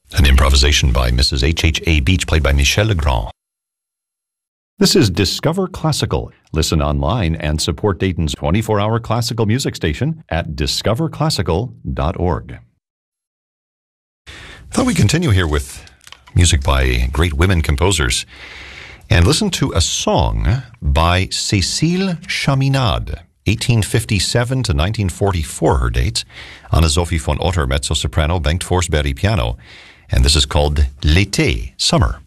An improvisation by Mrs. H.H.A. Beach, played by Michel Legrand. This is Discover Classical. Listen online and support Dayton's 24-hour classical music station at discoverclassical.org. I thought we'd continue here with music by great women composers and listen to a song by Cécile Chaminade, 1857 to 1944, her dates. Anne-Sophie von Otter, mezzo-soprano, Bengt Forsberg, piano. And this is called L'été, Summer.